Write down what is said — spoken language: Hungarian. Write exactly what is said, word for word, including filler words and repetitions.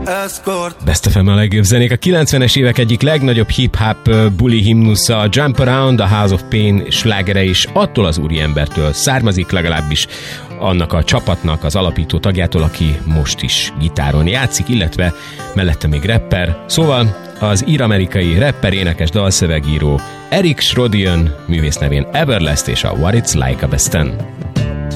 Best ef em a legjobb zenék. A kilencvenes évek egyik legnagyobb hip-hop buli himnusza, Jump Around, a House of Pain slágere is attól az úriembertől származik, legalábbis annak a csapatnak az alapító tagjától, aki most is gitáron játszik, illetve mellette még rapper. Szóval az ír-amerikai rapper, énekes, dalszövegíró Eric Schrodian, művész nevén Everlast és a What It's Like a Besten.